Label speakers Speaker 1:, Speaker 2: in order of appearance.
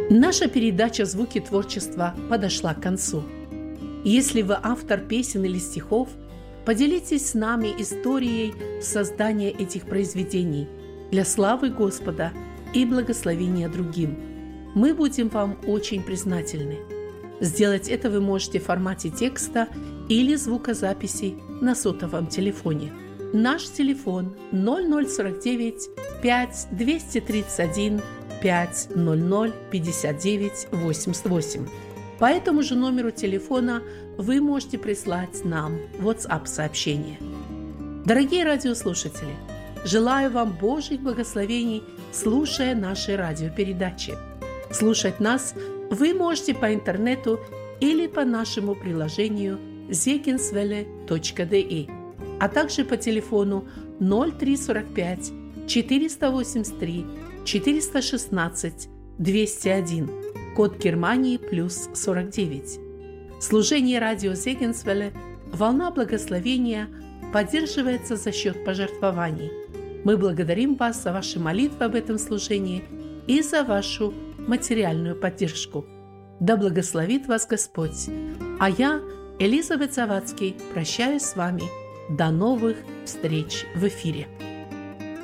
Speaker 1: Наша передача «Звуки творчества» подошла к концу. Если вы автор песен или стихов, поделитесь с нами историей создания этих произведений для славы Господа и благословения другим. Мы будем вам очень признательны. Сделать это вы можете в формате текста или звукозаписи на сотовом телефоне. Наш телефон 0049 5 231 500 59 88. По этому же номеру телефона вы можете прислать нам WhatsApp-сообщение. Дорогие радиослушатели, желаю вам Божьих благословений, слушая наши радиопередачи. Слушать нас вы можете по интернету или по нашему приложению zeggenswelle.de, а также по телефону 0345 483 416 201, код Германии плюс 49. Служение радио Зегенсвелле «Волна благословения» поддерживается за счет пожертвований. Мы благодарим вас за ваши молитвы об этом служении и за вашу материальную поддержку. Да благословит вас Господь. А я, Элизабет Завадский, прощаюсь с вами. До новых встреч в эфире.